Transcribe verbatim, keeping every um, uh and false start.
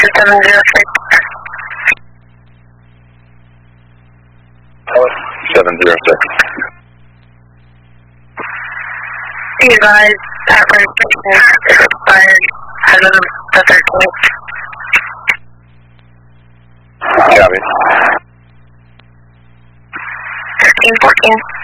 two seven zero six. seven zero six. Be advised, that registration is expired as of the thirteenth. Copy. thirteen fourteen.